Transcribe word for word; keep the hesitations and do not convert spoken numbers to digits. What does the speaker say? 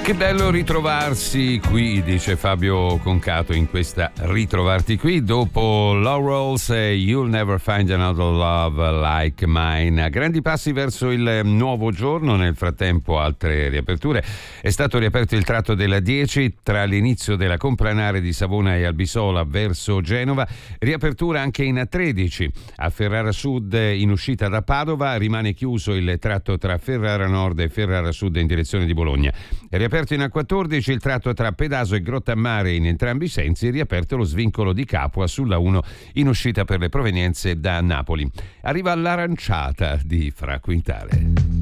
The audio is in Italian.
Che bello ritrovarsi qui, dice Fabio Concato, in questa Ritrovarti qui dopo Laurels e You'll Never Find Another Love Like Mine. A grandi passi verso il nuovo giorno, nel frattempo altre riaperture. È stato riaperto il tratto della dieci tra l'inizio della Complanare di Savona e Albisola verso Genova, riapertura anche in A tredici a Ferrara Sud in uscita da Padova, rimane chiuso il tratto tra Ferrara Nord e Ferrara Sud in direzione di Bologna. Riaperto in A quattordici il tratto tra Pedaso e Grottammare in entrambi i sensi, riaperto lo svincolo di Capua sulla uno in uscita per le provenienze da Napoli. Arriva l'aranciata di Fra Quintale.